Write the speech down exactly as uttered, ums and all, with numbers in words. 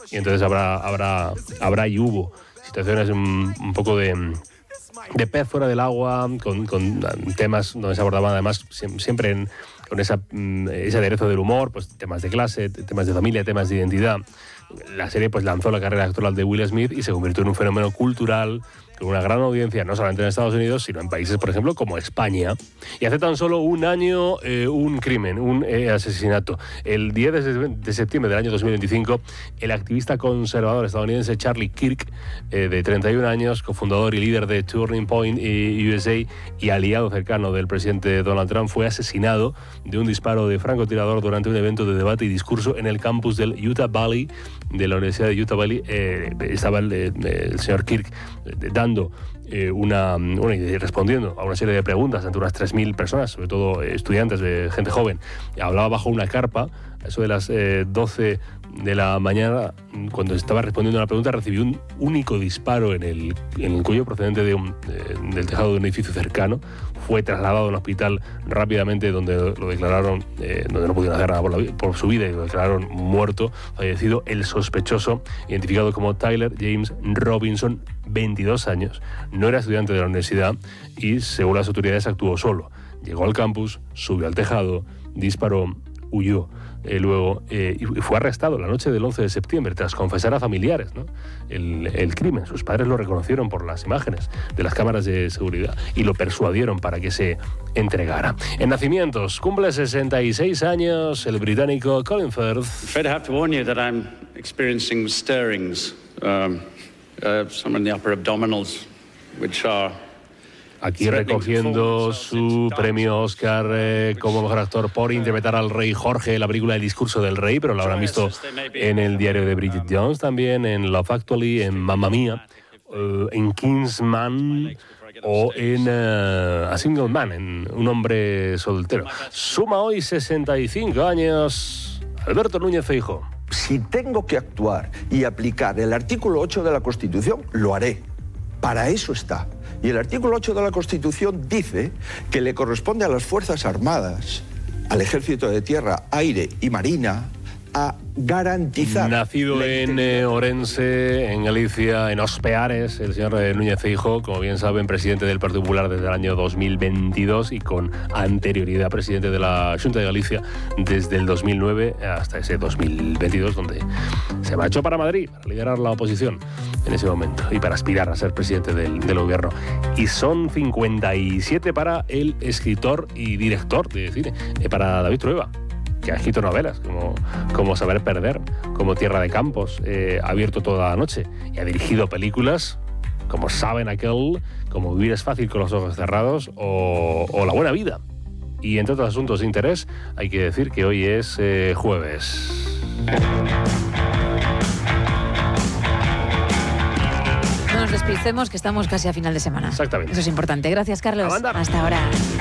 y entonces habrá, habrá, habrá y hubo situaciones un, un poco de... de pez fuera del agua, con, con temas donde se abordaban además siempre en, con esa, ese aderezo del humor, pues temas de clase, temas de familia, temas de identidad. La serie pues lanzó la carrera actoral de Will Smith y se convirtió en un fenómeno cultural con una gran audiencia, no solamente en Estados Unidos, sino en países, por ejemplo, como España. Y hace tan solo un año, eh, un crimen, un eh, asesinato. El diez de septiembre del año dos mil veinticinco, el activista conservador estadounidense Charlie Kirk, eh, de treinta y un años, cofundador y líder de Turning Point U S A y aliado cercano del presidente Donald Trump, fue asesinado de un disparo de francotirador durante un evento de debate y discurso en el campus del Utah Valley, de la Universidad de Utah Valley. Eh, estaba el, el señor Kirk eh, dando eh, una, una respondiendo a una serie de preguntas ante unas tres mil personas, sobre todo eh, estudiantes, de gente joven. Hablaba bajo una carpa. Eso de las eh, doce de la mañana, cuando estaba respondiendo a una pregunta, recibió un único disparo en el, en el cuello procedente de un, eh, del tejado de un edificio cercano. Fue trasladado a un hospital rápidamente, donde lo declararon, eh, donde no pudieron hacer nada por, la, por su vida, y lo declararon muerto, fallecido. El sospechoso, identificado como Tyler James Robinson, veintidós años, no era estudiante de la universidad y, según las autoridades, actuó solo. Llegó al campus, subió al tejado, disparó, huyó. Eh, luego eh, y fue arrestado la noche del once de septiembre tras confesar a familiares, ¿no?, el, el crimen. Sus padres lo reconocieron por las imágenes de las cámaras de seguridad y lo persuadieron para que se entregara. En nacimientos, cumple sesenta y seis años el británico Colin Firth. Fred, I have to warn you that I'm experiencing stirrings, um, uh, some in the upper abdominals, which are... Aquí recogiendo su premio Oscar eh, como mejor actor por interpretar al rey Jorge en la película El discurso del rey, pero lo habrán visto en El diario de Bridget Jones también, en Love Actually, en Mamma Mía, eh, en Kingsman o en uh, A Single Man, en Un hombre soltero. Suma hoy sesenta y cinco años Alberto Núñez Feijóo. Si tengo que actuar y aplicar el artículo ocho de la Constitución, lo haré. Para eso está. Y el artículo ocho de la Constitución dice que le corresponde a las Fuerzas Armadas, al Ejército de Tierra, Aire y Marina, a garantizar... Nacido en eh, Orense, en Galicia, en Ospeares, el señor eh, Núñez Feijóo, como bien saben, presidente del Partido Popular desde el año dos mil veintidós y con anterioridad presidente de la Xunta de Galicia desde el dos mil nueve hasta ese dos mil veintidós, donde se marchó para Madrid para liderar la oposición en ese momento y para aspirar a ser presidente del, del gobierno. Y son cincuenta y siete para el escritor y director de cine, eh, para David Trueba, que ha escrito novelas como, como Saber Perder, como Tierra de Campos, eh, ha abierto toda la noche, y ha dirigido películas como Saben Aquel, como Vivir es fácil con los ojos cerrados o, o La buena vida. Y entre otros asuntos de interés, hay que decir que hoy es eh, jueves. No nos despistemos, que estamos casi a final de semana. Exactamente. Eso es importante. Gracias, Carlos. Hasta ahora.